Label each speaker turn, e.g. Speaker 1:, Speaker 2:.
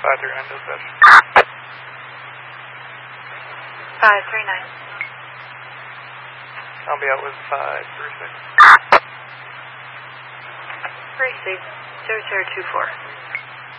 Speaker 1: 539 dispatch.
Speaker 2: 539.
Speaker 1: I'll be out with 536.
Speaker 2: Received. 0024.